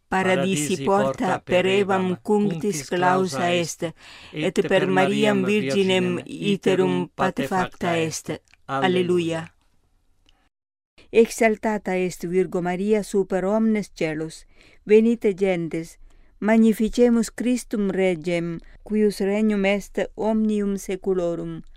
paradisi porta per evam cunctis clausa est, et per Mariam Virginem iterum patefacta est. Alleluia. Exaltata est Virgo Maria super omnes celus, venite gentes, magnificemus Christum Regem, cuius regnum est omnium seculorum.